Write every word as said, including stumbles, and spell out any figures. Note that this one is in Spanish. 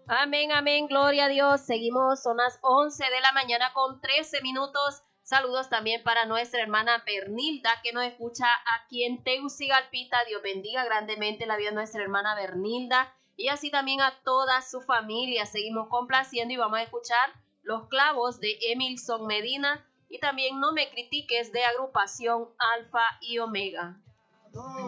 Amén, amén, gloria a Dios. Seguimos, son las once de la mañana con trece minutos. Saludos también para nuestra hermana Bernilda, que nos escucha aquí en Tegucigalpita. Dios bendiga grandemente la vida de nuestra hermana Bernilda y así también a toda su familia. Seguimos complaciendo y vamos a escuchar Los Clavos de Emilson Medina y también No me critiques de agrupación Alfa y Omega.